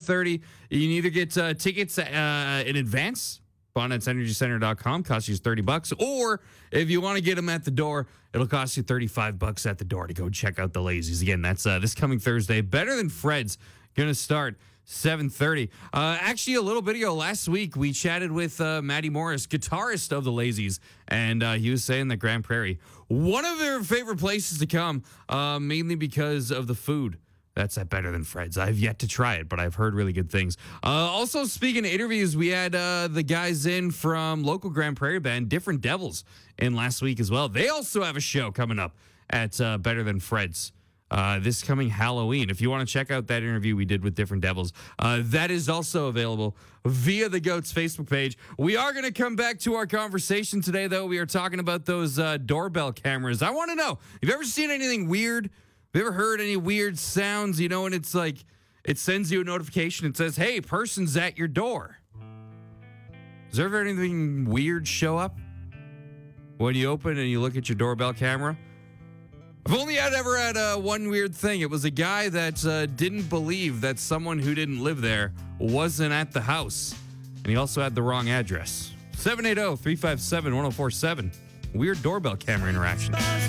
7:30. You can either get tickets in advance. BonnettsEnergyCenter.com costs you $30, or if you want to get them at the door, it'll cost you $35 at the door to go check out the Lazies. Again, that's this coming Thursday. Better Than Fred's gonna start 7:30. Actually, a little bit ago last week, we chatted with Matty Morris, guitarist of the Lazies, and he was saying that Grand Prairie, one of their favorite places to come, mainly because of the food. That's at Better Than Fred's. I've yet to try it, but I've heard really good things. Also, speaking of interviews, we had the guys in from local Grand Prairie band, Different Devils, in last week as well. They also have a show coming up at Better Than Fred's this coming Halloween. If you want to check out that interview we did with Different Devils, that is also available via the Goats Facebook page. We are going to come back to our conversation today, though. We are talking about those doorbell cameras. I want to know, have you ever seen anything weird? Have you ever heard any weird sounds, and it's like it sends you a notification. It says, hey, person's at your door. Is there ever anything weird show up when you open and you look at your doorbell camera? I've only ever had one weird thing. It was a guy that didn't believe that someone who didn't live there wasn't at the house. And he also had the wrong address. 780-357-1047. Weird doorbell camera interaction.